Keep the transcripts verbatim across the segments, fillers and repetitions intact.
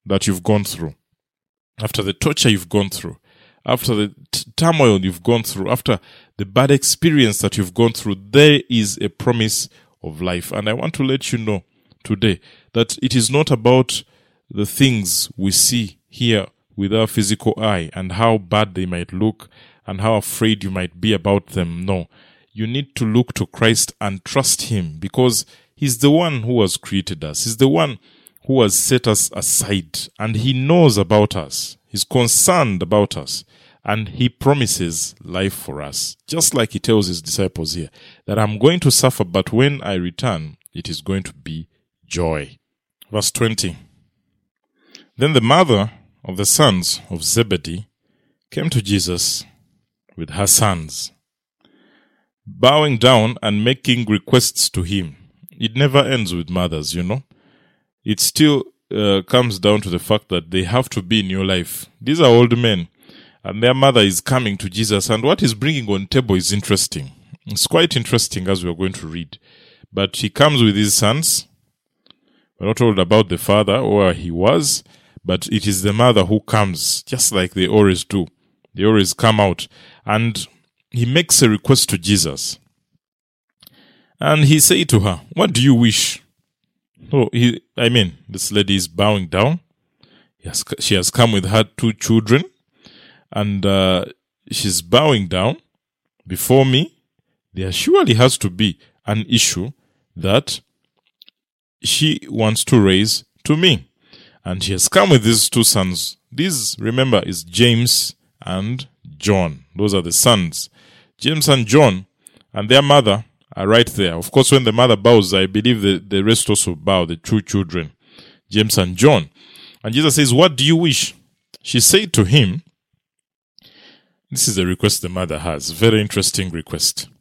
that you've gone through, after the torture you've gone through, after the t- turmoil you've gone through, after the bad experience that you've gone through, there is a promise of life. And I want to let you know today that it is not about the things we see here with our physical eye and how bad they might look and how afraid you might be about them. No, you need to look to Christ and trust Him, because He's the one who has created us. He's the one who has set us aside, and He knows about us. He's concerned about us, and He promises life for us. Just like He tells His disciples here, that I'm going to suffer, but when I return, it is going to be joy. Verse twenty. Then the mother of the sons of Zebedee came to Jesus with her sons, bowing down and making requests to Him. It never ends with mothers, you know. It still uh, comes down to the fact that they have to be in your life. These are old men, and their mother is coming to Jesus, and what He's bringing on table is interesting. It's quite interesting, as we are going to read. But He comes with His sons. We're not told about the father or where he was, but it is the mother who comes, just like they always do. They always come out, and He makes a request to Jesus. And He said to her, "What do you wish?" Oh, he, I mean, this lady is bowing down. Yes, she has come with her two children, and uh, she's bowing down before me. There surely has to be an issue that she wants to raise to me. And she has come with these two sons. These, remember, is James and John. Those are the sons. James and John and their mother are right there. Of course, when the mother bows, I believe the, the rest also bow, the two children, James and John. And Jesus says, "What do you wish?" She said to Him, this is a request the mother has, very interesting request.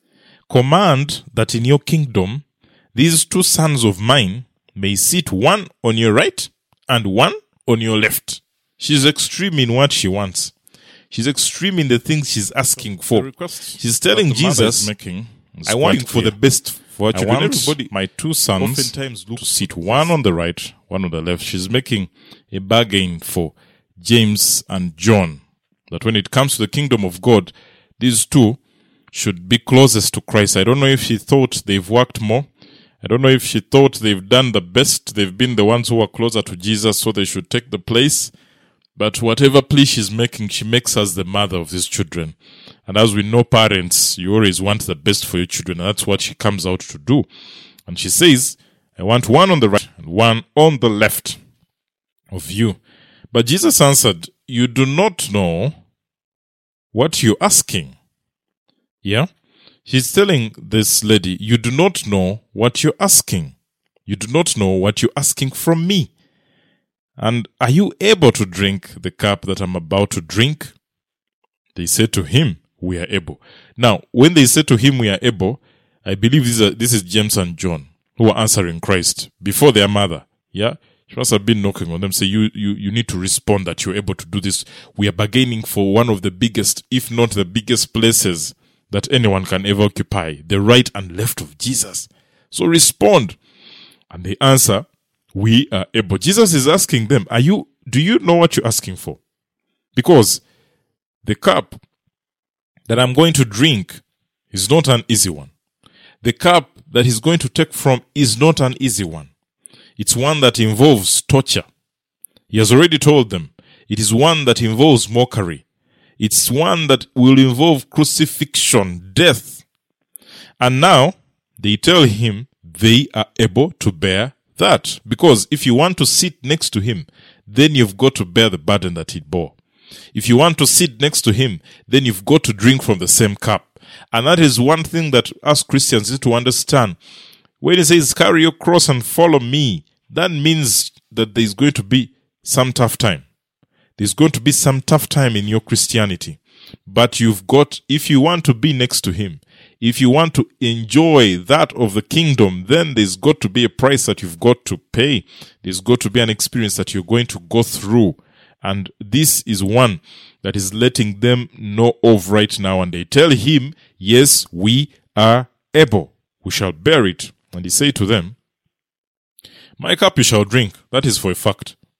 "Command that in your kingdom these two sons of mine may sit one on your right and one on your left." She's extreme in what she wants. She's extreme in the things she's asking for. She's telling Jesus, making I want for the best for I want everybody, my two sons oftentimes look to sit one on the right, one on the left. She's making a bargain for James and John, that when it comes to the kingdom of God, these two should be closest to Christ. I don't know if she thought they've worked more. I don't know if she thought they've done the best. They've been the ones who are closer to Jesus, so they should take the place. But whatever plea she's making, she makes us the mother of these children. And as we know, parents, you always want the best for your children. And that's what she comes out to do. And she says, "I want one on the right and one on the left of you." But Jesus answered, "You do not know what you're asking." Yeah? She's telling this lady, you do not know what you're asking. You do not know what you're asking from me. And are you able to drink the cup that I'm about to drink? They said to Him, "We are able." Now, when they said to Him, "We are able," I believe this is, this is James and John who are answering Christ before their mother. Yeah? She must have been knocking on them, say, you, you, you need to respond that you're able to do this. We are bargaining for one of the biggest, if not the biggest places that anyone can ever occupy, the right and left of Jesus. So respond. And they answer, "We are able." Jesus is asking them, Are you, do you know what you're asking for? Because the cup that I'm going to drink is not an easy one. The cup that He's going to take from is not an easy one. It's one that involves torture. He has already told them. It is one that involves mockery. It's one that will involve crucifixion, death. And now they tell Him they are able to bear that. Because if you want to sit next to Him, then you've got to bear the burden that He bore. If you want to sit next to Him, then you've got to drink from the same cup. And that is one thing that us Christians need to understand. When He says, "Carry your cross and follow me," that means that there's going to be some tough time. There's going to be some tough time in your Christianity. But you've got, if you want to be next to Him, if you want to enjoy that of the kingdom, then there's got to be a price that you've got to pay. There's got to be an experience that you're going to go through. And this is one that is letting them know of right now. And they tell Him, "Yes, we are able. We shall bear it." And He said to them, "My cup you shall drink." That is for a fact.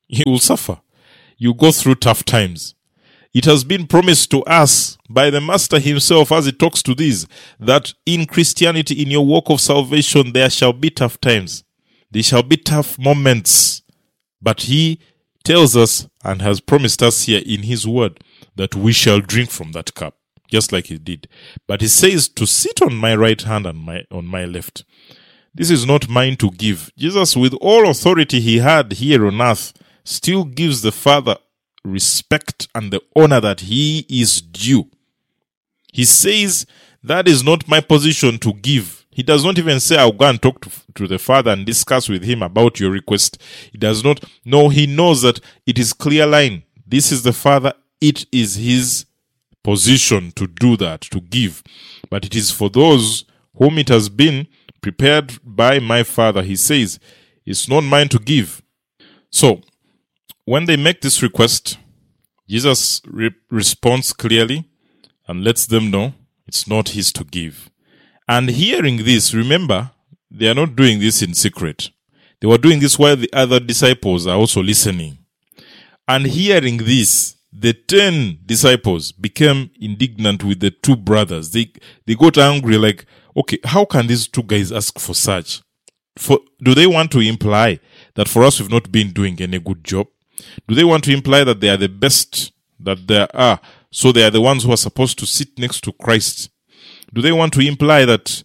You will suffer. You go through tough times. It has been promised to us by the Master himself as he talks to these, that in Christianity, in your walk of salvation, there shall be tough times. There shall be tough moments. But he tells us and has promised us here in his word that we shall drink from that cup, just like he did. But he says to sit on my right hand and my on my left. This is not mine to give. Jesus, with all authority he had here on earth, still gives the Father respect and the honor that he is due. He says, that is not my position to give. He does not even say, I'll go and talk to, to the Father and discuss with him about your request. He does not. No, he knows that it is clear line. This is the Father. It is his position to do that, to give. But it is for those whom it has been prepared by my Father. He says, it's not mine to give. So, when they make this request, Jesus re- responds clearly and lets them know it's not his to give. And hearing this, remember, they are not doing this in secret. They were doing this while the other disciples are also listening. And hearing this, the ten disciples became indignant with the two brothers. They they got angry, like, okay, how can these two guys ask for such? For do they want to imply that for us we've not been doing any good job? Do they want to imply that they are the best that there are, so they are the ones who are supposed to sit next to Christ? Do they want to imply that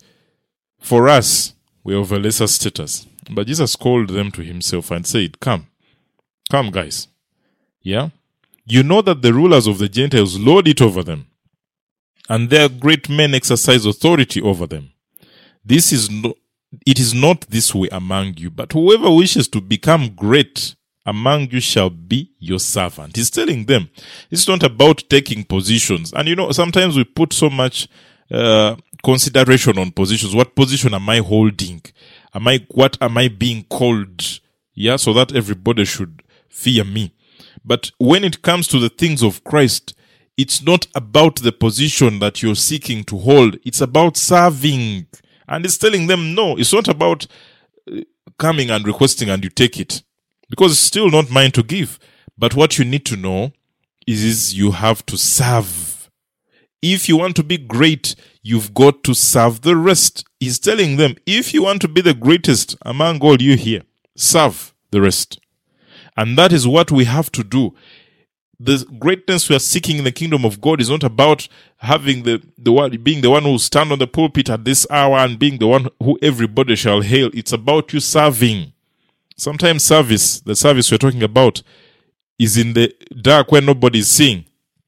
for us, we are of a lesser status? But Jesus called them to himself and said, come, come guys. Yeah? You know that the rulers of the Gentiles lord it over them, and their great men exercise authority over them. This is no, it is not this way among you, but whoever wishes to become great among you shall be your servant. He's telling them, it's not about taking positions. And you know, sometimes we put so much uh, consideration on positions. What position am I holding? Am I, what am I being called? Yeah, so that everybody should fear me. But when it comes to the things of Christ, it's not about the position that you're seeking to hold. It's about serving. And it's telling them, no, it's not about coming and requesting and you take it. Because it's still not mine to give. But what you need to know is, is you have to serve. If you want to be great, you've got to serve the rest. He's telling them, if you want to be the greatest among all you here, serve the rest. And that is what we have to do. The greatness we are seeking in the kingdom of God is not about having the, the one, being the one who will stand on the pulpit at this hour and being the one who everybody shall hail. It's about you serving. Sometimes service, the service we're talking about, is in the dark where nobody is seeing,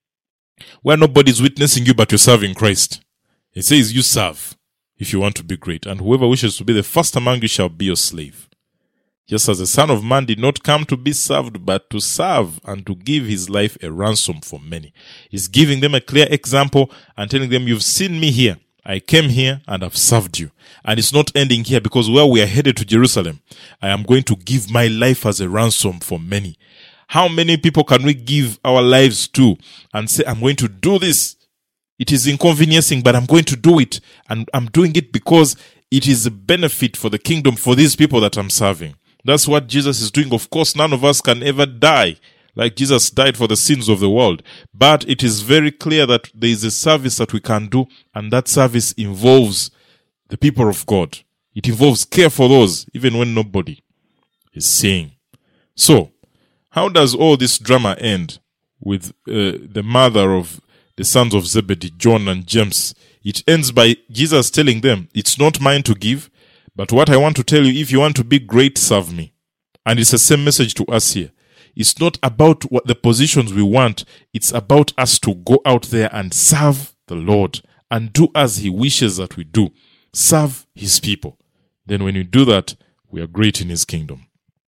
where nobody is witnessing you, but you're serving Christ. It says you serve if you want to be great, and whoever wishes to be the first among you shall be your slave. Just as the Son of Man did not come to be served, but to serve and to give his life a ransom for many. He's giving them a clear example and telling them, you've seen me here. I came here and I've served you. And it's not ending here, because where we are headed to Jerusalem, I am going to give my life as a ransom for many. How many people can we give our lives to and say, I'm going to do this? It is inconveniencing, but I'm going to do it. And I'm doing it because it is a benefit for the kingdom, for these people that I'm serving. That's what Jesus is doing. Of course, none of us can ever die like Jesus died for the sins of the world. But it is very clear that there is a service that we can do, and that service involves the people of God. It involves care for those, even when nobody is seeing. So, how does all this drama end with uh, the mother of the sons of Zebedee, John and James? It ends by Jesus telling them, it's not mine to give, but what I want to tell you, if you want to be great, serve me. And it's the same message to us here. It's not about what the positions we want. It's about us to go out there and serve the Lord and do as he wishes that we do. Serve his people. Then when you do that, we are great in his kingdom.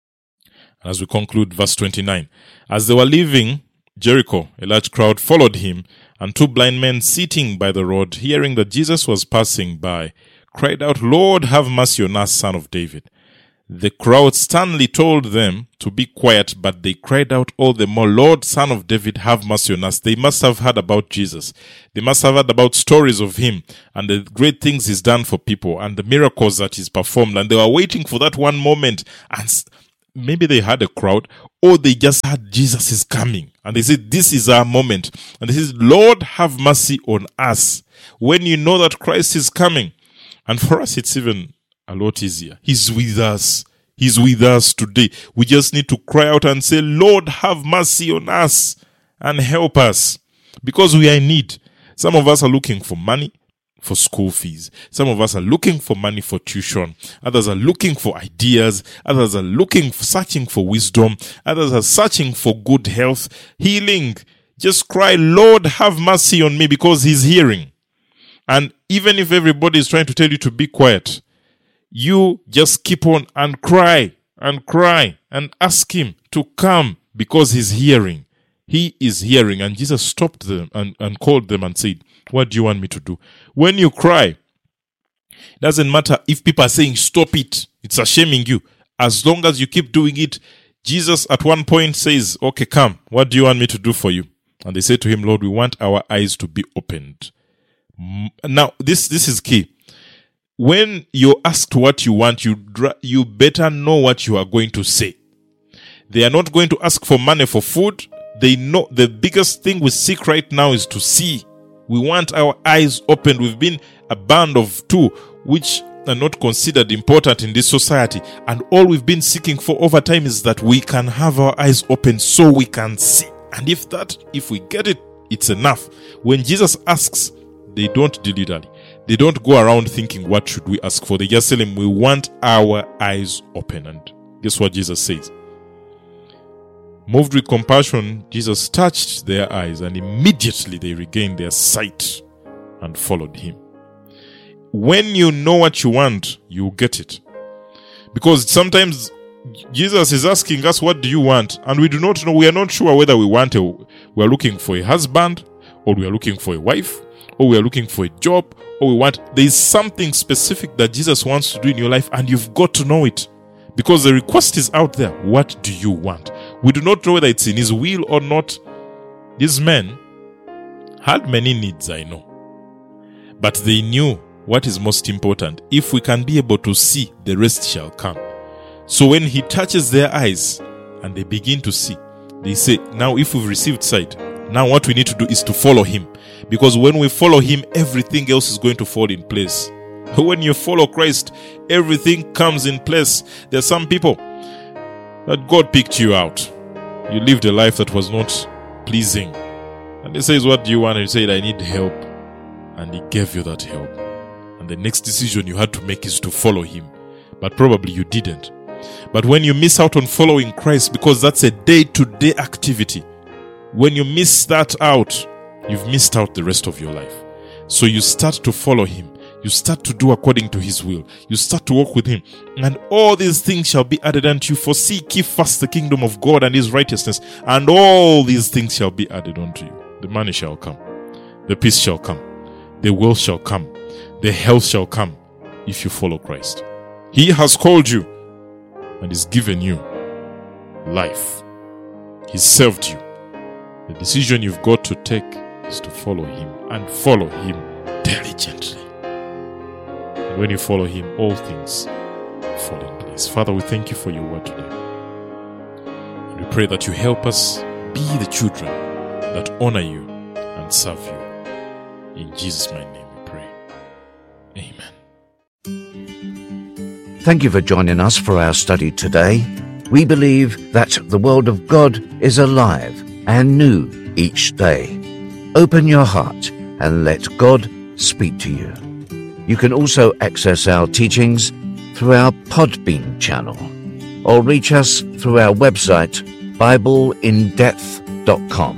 As we conclude, verse twenty-nine. As they were leaving Jericho, a large crowd followed him, and two blind men sitting by the road, hearing that Jesus was passing by, cried out, Lord, have mercy on us, Son of David. The crowd sternly told them to be quiet, but they cried out all the more, Lord, Son of David, have mercy on us. They must have heard about Jesus. They must have heard about stories of him and the great things he's done for people and the miracles that he's performed. And they were waiting for that one moment. And maybe they had a crowd, or they just had Jesus is coming. And they said, this is our moment. And they said, Lord, have mercy on us. When you know that Christ is coming. And for us, it's even a lot easier. He's with us. He's with us today. We just need to cry out and say, Lord, have mercy on us and help us. Because we are in need. Some of us are looking for money for school fees. Some of us are looking for money for tuition. Others are looking for ideas. Others are looking, searching for wisdom. Others are searching for good health, healing. Just cry, Lord, have mercy on me, because he's hearing. And even if everybody is trying to tell you to be quiet, you just keep on and cry and cry and ask him to come, because he's hearing. He is hearing. And Jesus stopped them and, and called them and said, what do you want me to do? When you cry, it doesn't matter if people are saying, stop it. It's shaming you. As long as you keep doing it, Jesus at one point says, okay, come. What do you want me to do for you? And they say to him, Lord, we want our eyes to be opened. Now, this, this is key. When you're asked what you want, you, you better know what you are going to say. They are not going to ask for money for food. They know the biggest thing we seek right now is to see. We want our eyes opened. We've been a band of two, which are not considered important in this society. And all we've been seeking for over time is that we can have our eyes open so we can see. And if that, if we get it, it's enough. When Jesus asks, they don't dilly-dally. They don't go around thinking, what should we ask for? They just tell him, we want our eyes open. And guess what Jesus says? Moved with compassion, Jesus touched their eyes, and immediately they regained their sight and followed him. When you know what you want, you get it. Because sometimes Jesus is asking us, what do you want? And we do not know, we are not sure whether we want a, we are looking for a husband, or we are looking for a wife, or we are looking for a job, or we want, there is something specific that Jesus wants to do in your life, and you've got to know it. Because the request is out there. What do you want? We do not know whether it's in his will or not. These men had many needs, I know. But they knew what is most important. If we can be able to see, the rest shall come. So when he touches their eyes and they begin to see, they say, now if we've received sight, now what we need to do is to follow him. Because when we follow him, everything else is going to fall in place. When you follow Christ, everything comes in place. There are some people that God picked you out. You lived a life that was not pleasing. And he says, what do you want? And you said, I need help. And he gave you that help. And the next decision you had to make is to follow him. But probably you didn't. But when you miss out on following Christ, because that's a day-to-day activity, when you miss that out, you've missed out the rest of your life. So you start to follow him. You start to do according to his will. You start to walk with him. And all these things shall be added unto you. For seek ye first the kingdom of God and his righteousness. And all these things shall be added unto you. The money shall come. The peace shall come. The wealth shall come. The health shall come if you follow Christ. He has called you and he's given you life. He's served you. The decision you've got to take is to follow him and follow him diligently. When you follow him, all things fall in place. Father, we thank you for your word today. And we pray that you help us be the children that honor you and serve you. In Jesus' mighty name we pray. Amen. Thank you for joining us for our study today. We believe that the Word of God is alive and new each day. Open your heart and let God speak to you. You can also access our teachings through our Podbean channel or reach us through our website, bible in depth dot com.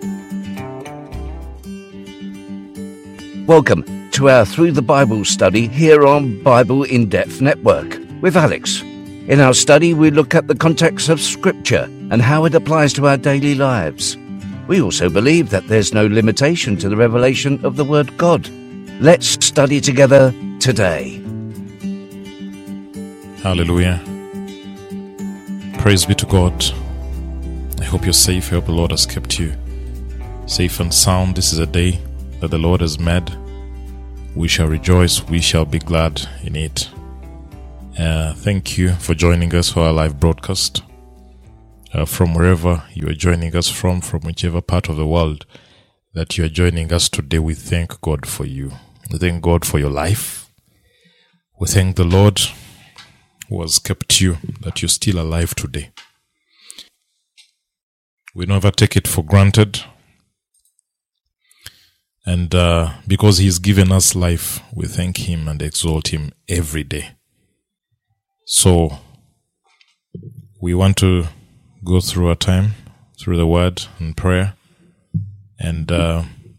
Welcome to our Through the Bible study here on Bible in Depth Network with Alex. In our study, we look at the context of Scripture and how it applies to our daily lives. We also believe that there's no limitation to the revelation of the Word God. Let's study together today. Hallelujah. Praise be to God. I hope you're safe. I hope the Lord has kept you safe and sound. This is a day that the Lord has made. We shall rejoice. We shall be glad in it. Uh, thank you for joining us for our live broadcast. Uh, from wherever you are joining us from, from whichever part of the world that you are joining us today, we thank God for you. We thank God for your life. We thank the Lord who has kept you, that you're still alive today. We never take it for granted. And uh, because He's given us life, we thank Him and exalt Him every day. So, we want to go through our time, through the Word and prayer. And uh,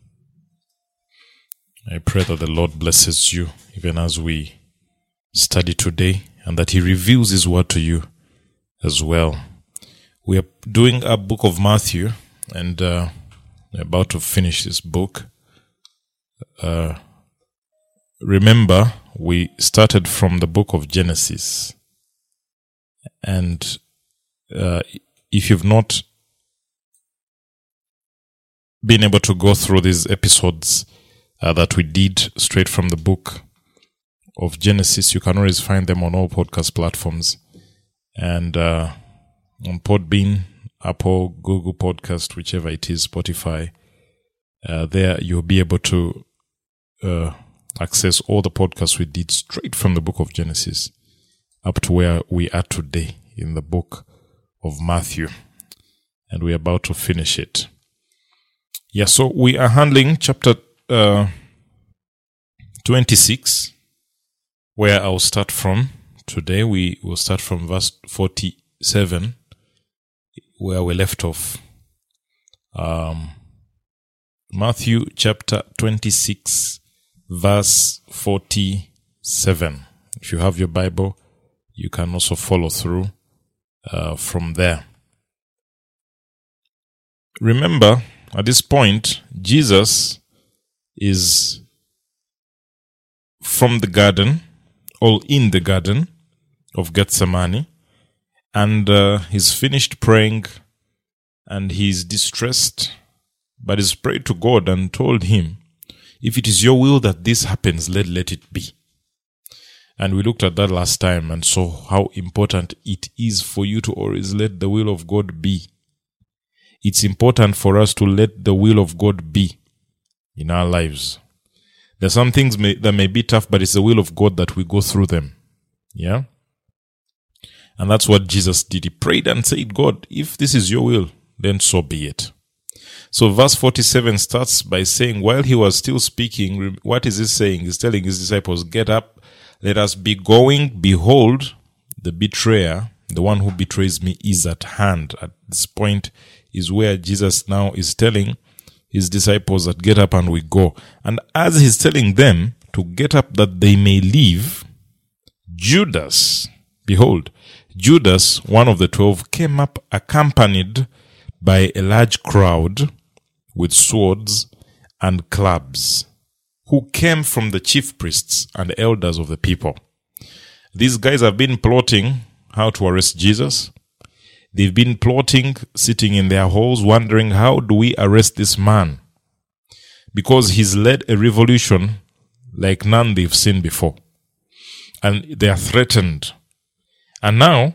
I pray that the Lord blesses you even as we study today, and that He reveals His Word to you as well. We are doing a book of Matthew, and uh, we're about to finish this book. Uh, remember, we started from the book of Genesis. And uh, if you've not been able to go through these episodes uh, that we did straight from the book of Genesis, you can always find them on all podcast platforms. And uh, on Podbean, Apple, Google Podcast, whichever it is, Spotify, uh, there you'll be able to uh, access all the podcasts we did straight from the book of Genesis up to where we are today in the book of Matthew. And we're about to finish it. Yeah, so we are handling chapter uh, twenty-six, where I'll start from today. We will start from verse forty-seven, where we left off. Um, Matthew chapter twenty-six, verse forty-seven. If you have your Bible, you can also follow through uh, from there. Remember, at this point, Jesus is from the garden, or in the garden of Gethsemane, and uh, he's finished praying, and he's distressed, but he's prayed to God and told Him, if it is your will that this happens, let, let it be. And we looked at that last time and saw how important it is for you to always let the will of God be. It's important for us to let the will of God be in our lives. There are some things may, that may be tough, but it's the will of God that we go through them. Yeah? And that's what Jesus did. He prayed and said, God, if this is your will, then so be it. So verse forty-seven starts by saying, while he was still speaking, what is he saying? He's telling his disciples, get up, let us be going. Behold, the betrayer, the one who betrays me, is at hand. At this point is where Jesus now is telling his disciples that get up and we go. And as he's telling them to get up that they may live, Judas, behold, Judas, one of the twelve, came up accompanied by a large crowd with swords and clubs, who came from the chief priests and elders of the people. These guys have been plotting how to arrest Jesus. They've been plotting, sitting in their halls, wondering, how do we arrest this man? Because he's led a revolution like none they've seen before. And they are threatened. And now,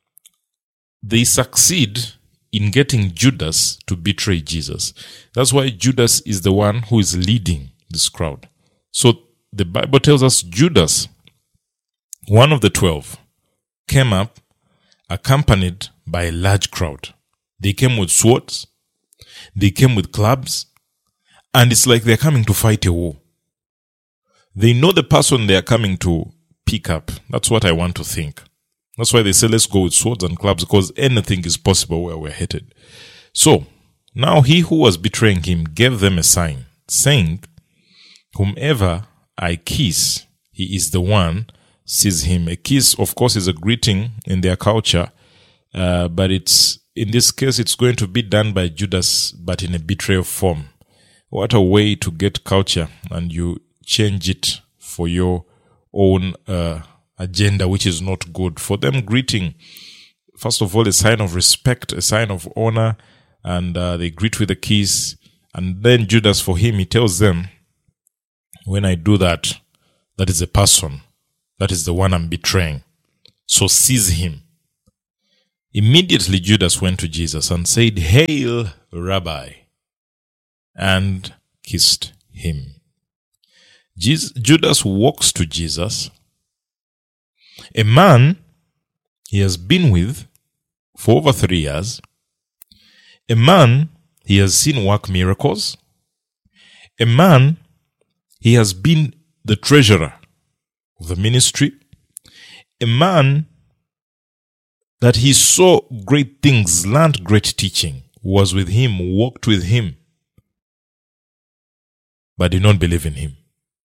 they succeed in getting Judas to betray Jesus. That's why Judas is the one who is leading this crowd. So the Bible tells us Judas, one of the twelve, came up accompanied by a large crowd. They came with swords, they came with clubs, and it's like they're coming to fight a war. They know the person they are coming to pick up. That's what I want to think. That's why they say let's go with swords and clubs, because anything is possible where we're headed. So, now he who was betraying him gave them a sign, saying, whomever I kiss, he is the one, sees him. A kiss, of course, is a greeting in their culture, uh, but it's in this case, it's going to be done by Judas, but in a betrayal form. What a way to get culture, and you change it for your own uh, agenda, which is not good. For them, greeting, first of all, a sign of respect, a sign of honor, and uh, they greet with a kiss. And then Judas, for him, he tells them, when I do that, that is a person. That is the one I'm betraying. So seize him. Immediately Judas went to Jesus and said, Hail, Rabbi, and kissed him. Jesus, Judas walks to Jesus, a man he has been with for over three years, a man he has seen work miracles, a man he has been the treasurer of the ministry, a man that he saw great things, learned great teaching, was with him, walked with him, but did not believe in him.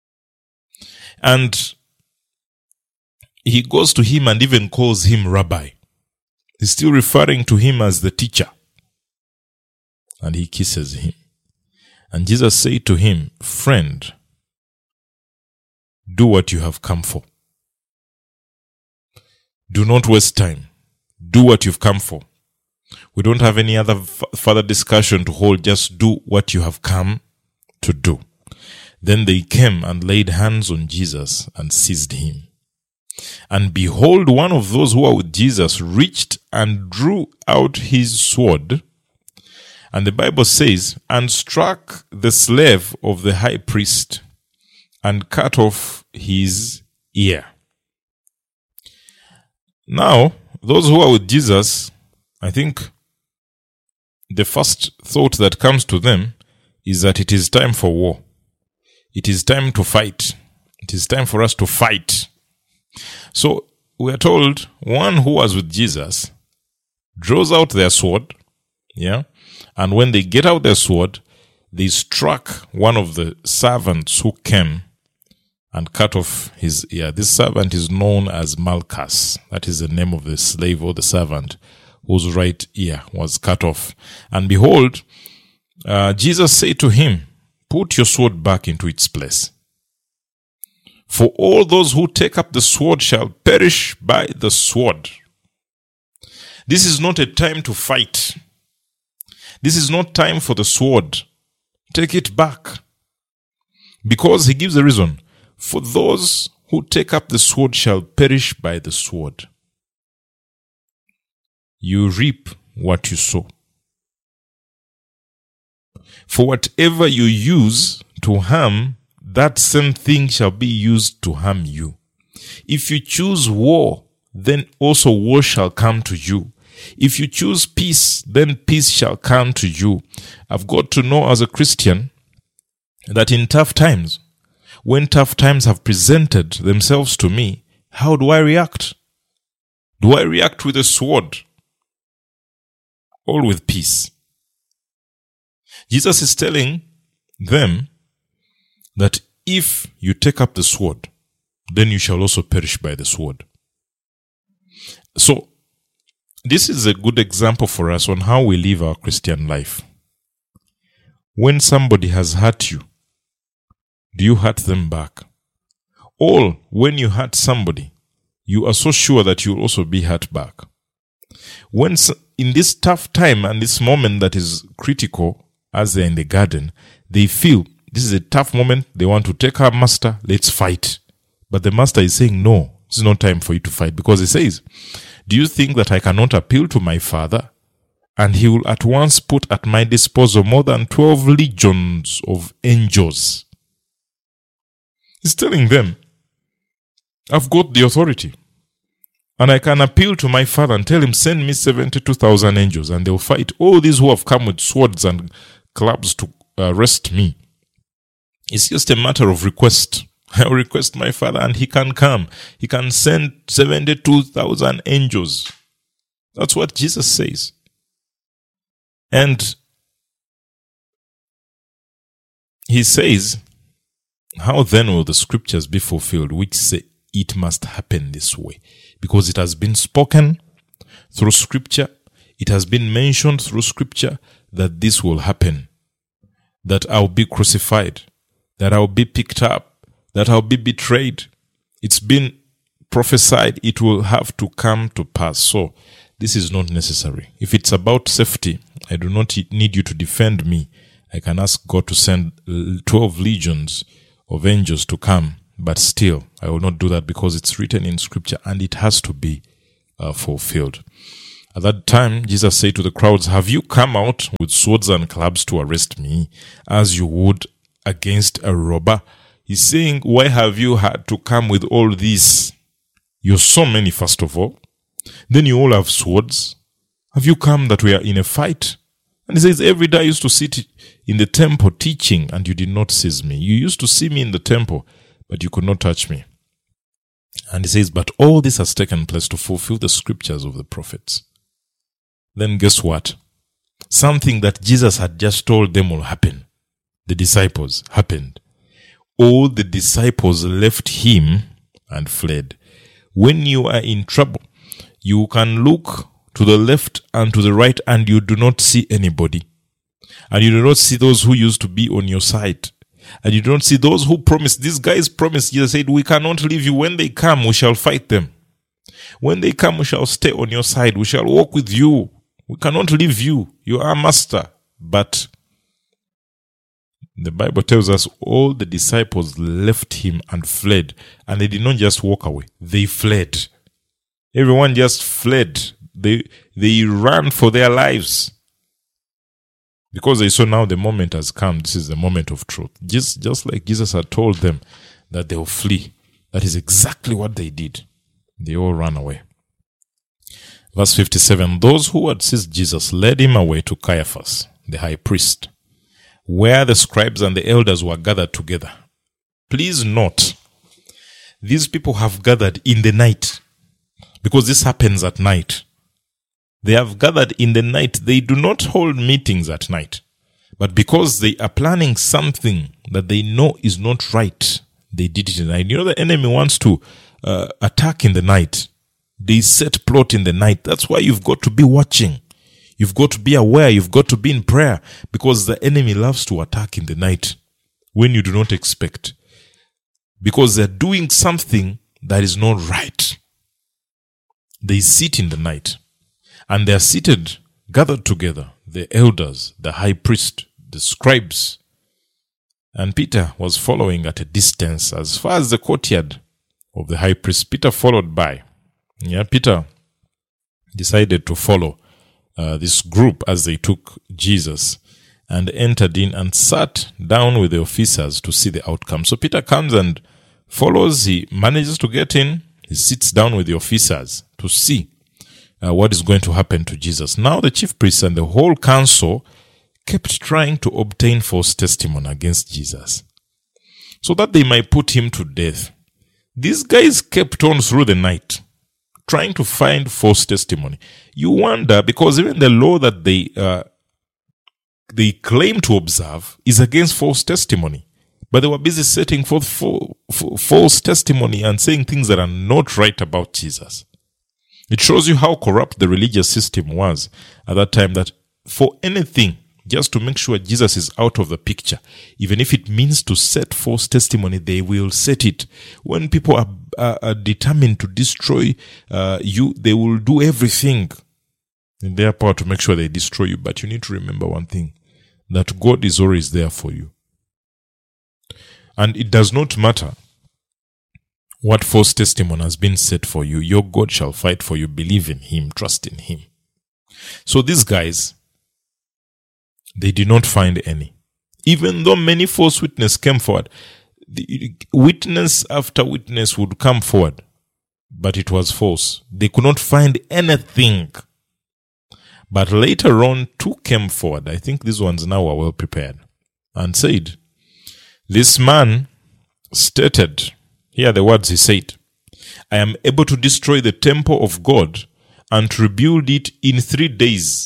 And he goes to him and even calls him Rabbi. He's still referring to him as the teacher. And he kisses him. And Jesus said to him, Friend, do what you have come for. Do not waste time. Do what you've come for. We don't have any other f- further discussion to hold. Just do what you have come to do. Then they came and laid hands on Jesus and seized him. And behold, one of those who were with Jesus reached and drew out his sword. And the Bible says, and struck the slave of the high priest and cut off his ear. Now, those who are with Jesus, I think the first thought that comes to them is that it is time for war. It is time to fight. It is time for us to fight. So we are told one who was with Jesus draws out their sword, yeah, and when they get out their sword, they struck one of the servants who came and cut off his ear. This servant is known as Malchus. That is the name of the slave or the servant whose right ear was cut off. And behold, uh, Jesus said to him, Put your sword back into its place. For all those who take up the sword shall perish by the sword. This is not a time to fight. This is not time for the sword. Take it back. Because he gives a reason. For those who take up the sword shall perish by the sword. You reap what you sow. For whatever you use to harm, that same thing shall be used to harm you. If you choose war, then also war shall come to you. If you choose peace, then peace shall come to you. I've got to know as a Christian that in tough times, when tough times have presented themselves to me, how do I react? Do I react with a sword or with peace? Jesus is telling them that if you take up the sword, then you shall also perish by the sword. So, this is a good example for us on how we live our Christian life. When somebody has hurt you, do you hurt them back? Or when you hurt somebody, you are so sure that you will also be hurt back. When in this tough time and this moment that is critical, as they're in the garden, they feel this is a tough moment. They want to take our master. Let's fight. But the master is saying, no, it's not time for you to fight. Because he says, do you think that I cannot appeal to my father? And he will at once put at my disposal more than twelve legions of angels. He's telling them, I've got the authority. And I can appeal to my father and tell him, send me seventy-two thousand angels. And they'll fight all these who have come with swords and clubs to arrest me. It's just a matter of request. I request my father and he can come. He can send seventy-two thousand angels. That's what Jesus says. And he says, how then will the scriptures be fulfilled which say it must happen this way? Because it has been spoken through scripture. It has been mentioned through scripture that this will happen. That I'll be crucified. That I'll be picked up. That I'll be betrayed. It's been prophesied. It will have to come to pass. So, this is not necessary. If it's about safety, I do not need you to defend me. I can ask God to send twelve legions of angels to come but still, I will not do that because it's written in scripture and it has to be uh, fulfilled. At that time, Jesus said to the crowds, have you come out with swords and clubs to arrest me as you would against a robber? He's saying, why have you had to come with all this? You're so many, first of all. Then you all have swords. Have you come that we are in a fight? And he says, every day I used to sit in the temple teaching, and you did not seize me. You used to see me in the temple, but you could not touch me. And he says, but all this has taken place to fulfill the scriptures of the prophets. Then guess what? Something that Jesus had just told them will happen. The disciples happened. All the disciples left him and fled. When you are in trouble, you can look to the left and to the right and you do not see anybody. And you do not see those who used to be on your side. And you don't see those who promised. These guys promised. Jesus said, we cannot leave you. When they come, we shall fight them. When they come, we shall stay on your side. We shall walk with you. We cannot leave you. You are master. But the Bible tells us all the disciples left him and fled. And they did not just walk away. They fled. Everyone just fled. They, they ran for their lives. Because they saw now the moment has come. This is the moment of truth. Just, just like Jesus had told them that they will flee. That is exactly what they did. They all ran away. Verse fifty-seven, those who had seized Jesus led him away to Caiaphas, the high priest, where the scribes and the elders were gathered together. Please note, these people have gathered in the night, because this happens at night. They have gathered in the night. They do not hold meetings at night. But because they are planning something that they know is not right, they did it in the night. You know, the enemy wants to uh, attack in the night. They set plot in the night. That's why you've got to be watching. You've got to be aware. You've got to be in prayer, because the enemy loves to attack in the night when you do not expect, because they're doing something that is not right. They sit in the night. And they are seated, gathered together, the elders, the high priest, the scribes. And Peter was following at a distance as far as the courtyard of the high priest. Peter followed by. Yeah, Peter decided to follow uh, this group as they took Jesus and entered in and sat down with the officers to see the outcome. So Peter comes and follows. He manages to get in. He sits down with the officers to see Uh, what is going to happen to Jesus. Now the chief priests and the whole council kept trying to obtain false testimony against Jesus, so that they might put him to death. These guys kept on through the night, trying to find false testimony. You wonder, because even the law that they uh, they claim to observe is against false testimony. But they were busy setting forth for, for false testimony and saying things that are not right about Jesus. It shows you how corrupt the religious system was at that time, that for anything, just to make sure Jesus is out of the picture, even if it means to set false testimony, they will set it. When people are, are, are determined to destroy uh, you, they will do everything in their power to make sure they destroy you. But you need to remember one thing, that God is always there for you. And it does not matter what false testimony has been set for you. Your God shall fight for you. Believe in him. Trust in him. So these guys, they did not find any. Even though many false witnesses came forward, the witness after witness would come forward, but it was false. They could not find anything. But later on, two came forward. I think these ones now are well prepared, and said, this man stated, here are the words he said, I am able to destroy the temple of God and to rebuild it in three days.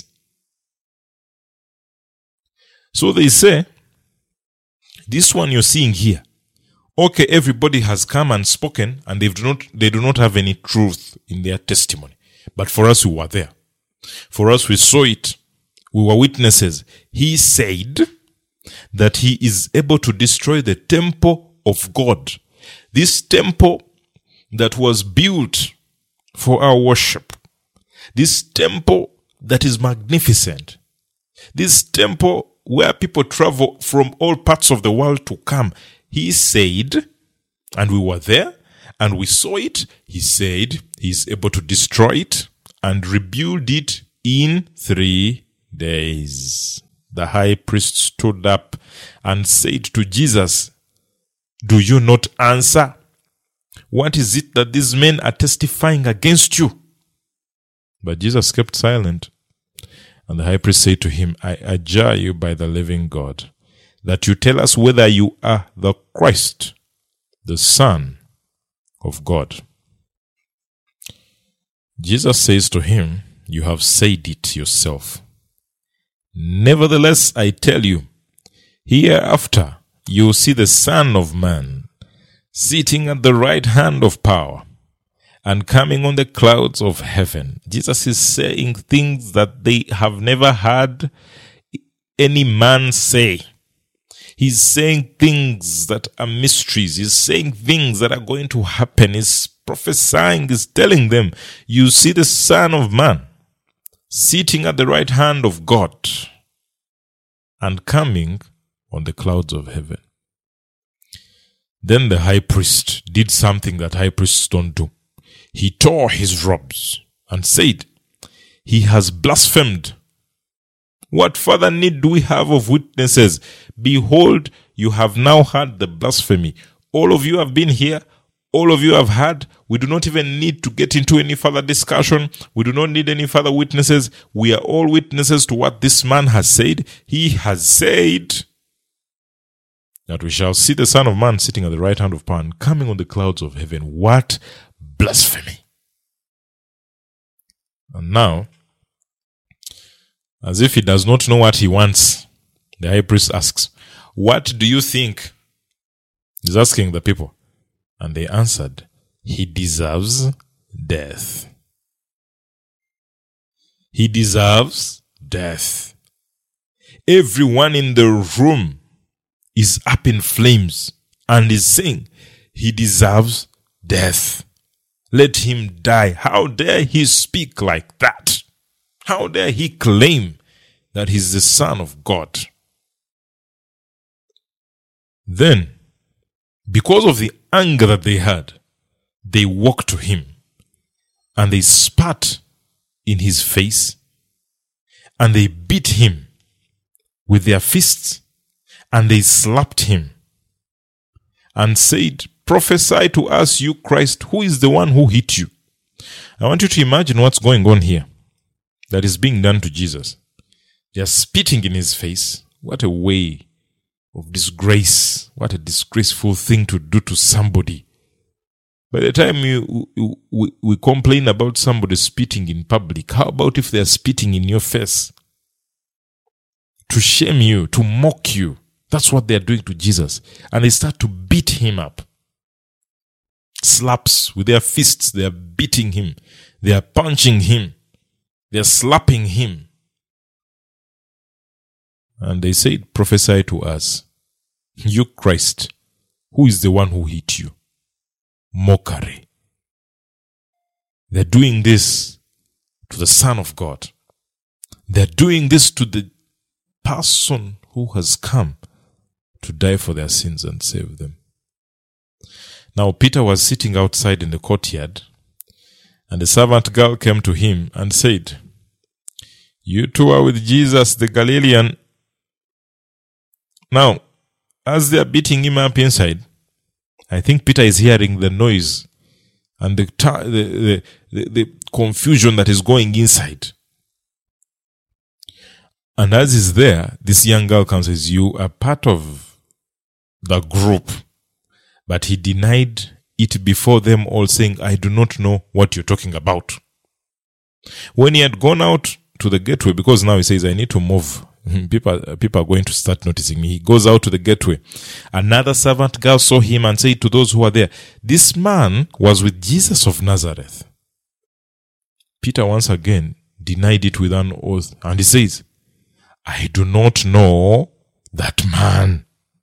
So they say, this one you're seeing here, okay, everybody has come and spoken, and they do not, they do not have any truth in their testimony. But for us, we were there. For us, we saw it. We were witnesses. He said that he is able to destroy the temple of God. This temple that was built for our worship. This temple that is magnificent. This temple where people travel from all parts of the world to come. He said, and we were there, and we saw it, he said he's able to destroy it and rebuild it in three days. The high priest stood up and said to Jesus, "Do you not answer? What is it that these men are testifying against you?" But Jesus kept silent. And the high priest said to him, "I adjure you by the living God, that you tell us whether you are the Christ, the Son of God." Jesus says to him, "You have said it yourself. Nevertheless, I tell you, hereafter you will see the Son of Man sitting at the right hand of power and coming on the clouds of heaven." Jesus is saying things that they have never heard any man say. He's saying things that are mysteries. He's saying things that are going to happen. He's prophesying. He's telling them, you see the Son of Man sitting at the right hand of God and coming on the clouds of heaven. Then the high priest did something that high priests don't do. He tore his robes and said, "He has blasphemed. What further need do we have of witnesses? Behold, you have now heard the blasphemy. All of you have been here. All of you have heard. We do not even need to get into any further discussion. We do not need any further witnesses. We are all witnesses to what this man has said. He has said that we shall see the Son of Man sitting at the right hand of power and coming on the clouds of heaven." What blasphemy! And now, as if he does not know what he wants, the high priest asks, "What do you think?" He's asking the people. And they answered, "He deserves death. He deserves death." Everyone in the room is up in flames and is saying, "He deserves death. Let him die." How dare he speak like that? How dare he claim that he's the Son of God? Then, because of the anger that they had, they walked to him and they spat in his face and they beat him with their fists and they slapped him and said, "Prophesy to us, you Christ, who is the one who hit you?" I want you to imagine what's going on here that is being done to Jesus. They are spitting in his face. What a way of disgrace. What a disgraceful thing to do to somebody. By the time you, we, we complain about somebody spitting in public, how about if they are spitting in your face? To shame you, to mock you. That's what they are doing to Jesus. And they start to beat him up. Slaps with their fists. They are beating him. They are punching him. They are slapping him. And they said, "Prophesy to us, you Christ, who is the one who hit you?" Mockery. They're doing this to the Son of God. They're doing this to the person who has come to die for their sins and save them. Now Peter was sitting outside in the courtyard, and the servant girl came to him and said, "You two are with Jesus the Galilean." Now, as they are beating him up inside, I think Peter is hearing the noise and the, the, the, the confusion that is going inside. And as he's there, this young girl comes and says, "You are part of the group." But he denied it before them all, saying, "I do not know what you're talking about." When he had gone out to the gateway, because now he says, "I need to move. People, people are going to start noticing me." He goes out to the gateway. Another servant girl saw him and said to those who were there, "This man was with Jesus of Nazareth." Peter once again denied it with an oath, and he says, "I do not know that man."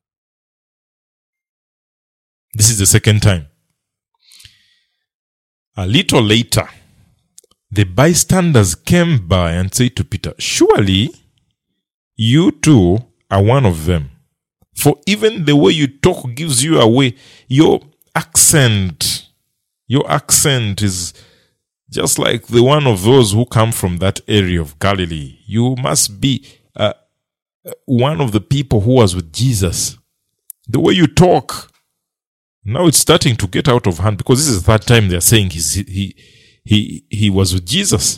This is the second time. A little later, the bystanders came by and said to Peter, "Surely you too are one of them. For even the way you talk gives you away. You're accent, your accent is just like the one of those who come from that area of Galilee. You must be uh, one of the people who was with Jesus. The way you talk, now it's starting to get out of hand, because this is the third time they're saying he's, he he he was with Jesus.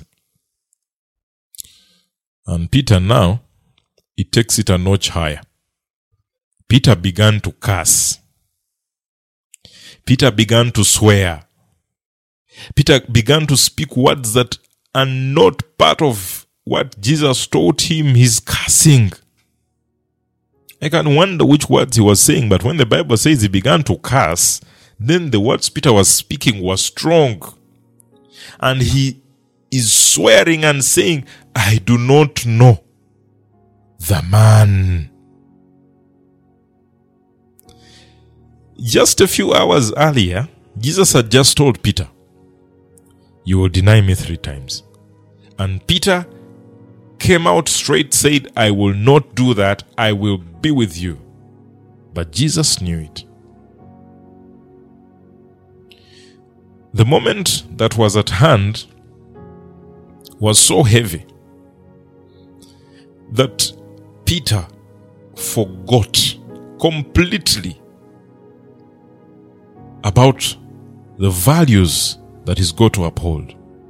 And Peter now, he takes it a notch higher. Peter began to curse. Peter began to swear. Peter began to speak words that are not part of what Jesus taught him. He's cursing. I can wonder which words he was saying, but when the Bible says he began to curse, then the words Peter was speaking were strong. And he is swearing and saying, I do not know the man. Just a few hours earlier, Jesus had just told Peter, you will deny me three times. And Peter came out straight, said, I will not do that. I will be with you. But Jesus knew it. The moment that was at hand was so heavy that Peter forgot completely about the values that he's got to uphold,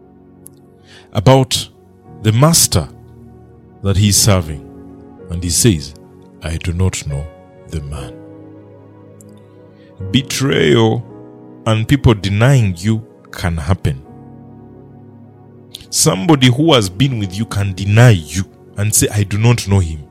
about the master that he's serving. And he says, I do not know the man. Betrayal and people denying you can happen. Somebody who has been with you can deny you and say, I do not know him.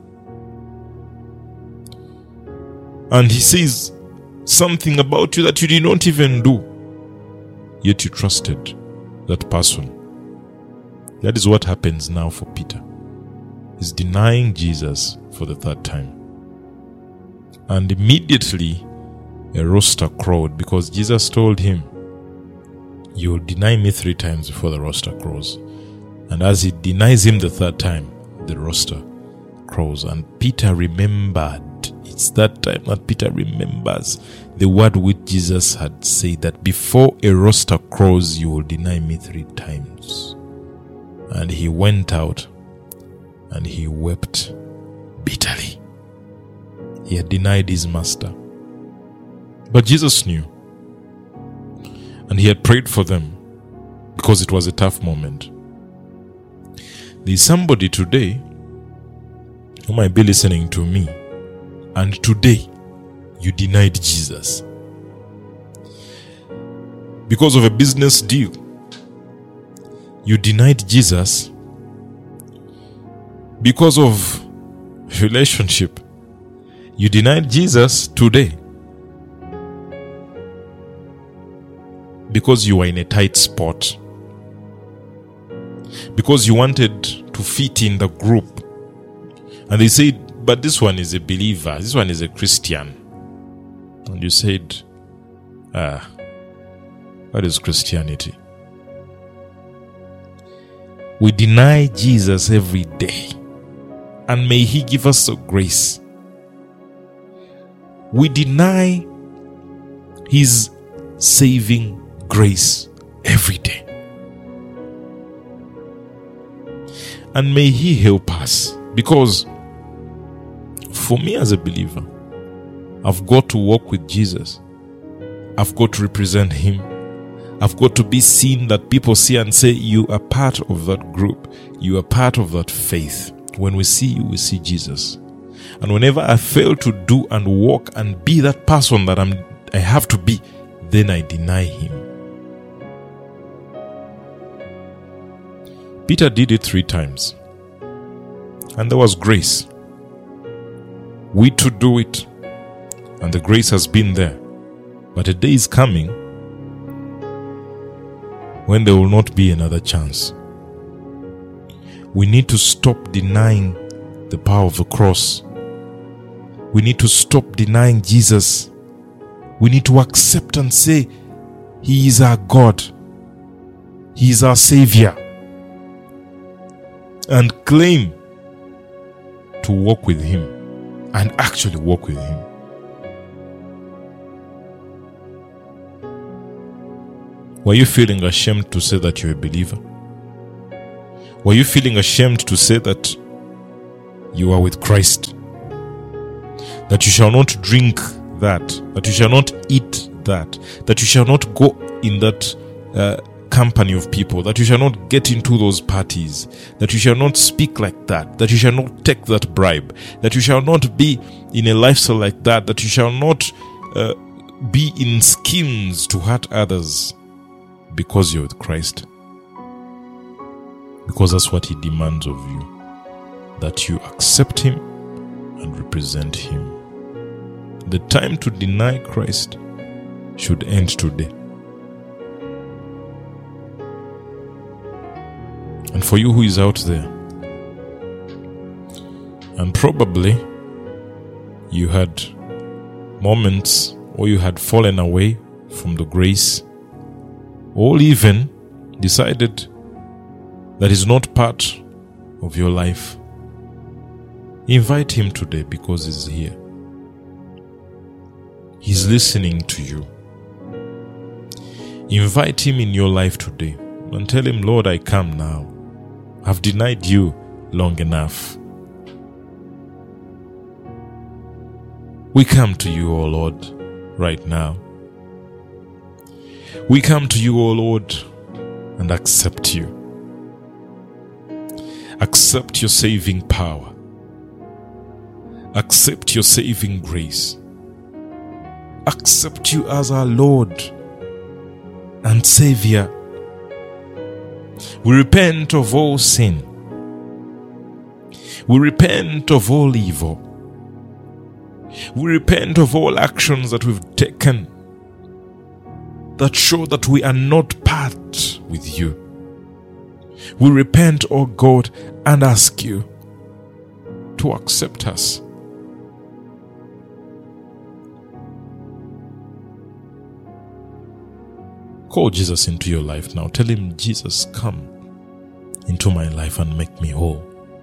And he says something about you that you did not even do, yet you trusted that person. That is what happens now for Peter. He's denying Jesus for the third time. And immediately a rooster crowed, because Jesus told him, you will deny me three times before the rooster crows. And as he denies him the third time, the rooster crows. And Peter remembered. It's that time that Peter remembers the word which Jesus had said, that before a rooster crows, you will deny me three times. And he went out and he wept bitterly. He had denied his master. But Jesus knew. And he had prayed for them, because it was a tough moment. There is somebody today who might be listening to me, and today you denied Jesus because of a business deal. You denied Jesus because of relationship. You denied Jesus today because you were in a tight spot, because you wanted to fit in the group. And they said, but this one is a believer, this one is a Christian. And you said, ah, what is Christianity? We deny Jesus every day, and may he give us the grace. We deny his saving grace every day, and may he help us, because for me as a believer, I've got to walk with Jesus. I've got to represent him. I've got to be seen, that people see and say, you are part of that group. You are part of that faith. When we see you, we see Jesus. And whenever I fail to do and walk and be that person that I'm, I have to be, then I deny him. Peter did it three times. And there was grace. We too do it. And the grace has been there. But a day is coming when there will not be another chance. We need to stop denying the power of the cross. We need to stop denying Jesus. We need to accept and say, he is our God. He is our Savior. And claim to walk with him, and actually walk with him. Were you feeling ashamed to say that you're a believer? Were you feeling ashamed to say that you are with Christ? That you shall not drink that, that you shall not eat that, that you shall not go in that uh, company of people, that you shall not get into those parties, that you shall not speak like that, that you shall not take that bribe, that you shall not be in a lifestyle like that, that you shall not uh, be in schemes to hurt others because you're with Christ. Because that's what He demands of you, that you accept Him and represent Him. The time to deny Christ should end today. And for you who is out there, and probably you had moments or you had fallen away from the grace, or even decided that is not part of your life, invite Him today, because He's here. He's listening to you. Invite Him in your life today and tell Him, Lord, I come now. I've denied you long enough. We come to you, O Lord, right now. We come to you, O Lord, and accept you. Accept your saving power. Accept your saving grace. Accept you as our Lord and Savior. We repent of all sin. We repent of all evil. We repent of all actions that we've taken that show that we are not part with you. We repent, O God, and ask you to accept us. Call Jesus into your life now. Tell Him, Jesus, come into my life and make me whole.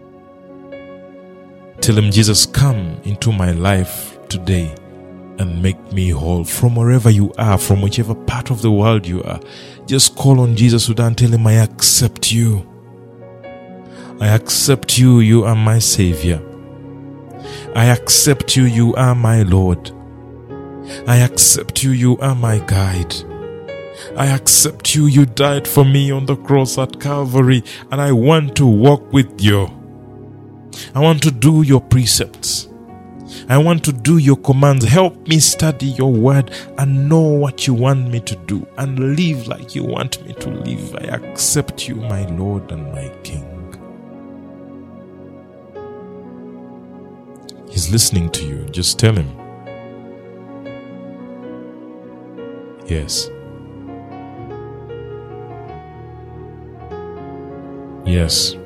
Tell Him, Jesus, come into my life today and make me whole. From wherever you are, from whichever part of the world you are, just call on Jesus today and tell Him, I accept you. I accept you. You are my Savior. I accept you. You are my Lord. I accept you. You are my guide. I accept you. You died for me on the cross at Calvary, and I want to walk with you. I want to do your precepts. I want to do your commands. Help me study your word and know what you want me to do and live like you want me to live. I accept you, my Lord and my King. He's listening to you. Just tell Him. Yes. Yes.